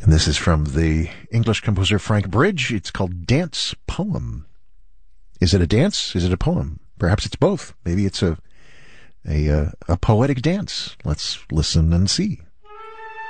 And this is from the English composer Frank Bridge. It's called Dance Poem. Is it a dance? Is it a poem? Perhaps it's both. Maybe it's a poetic dance. Let's listen and see.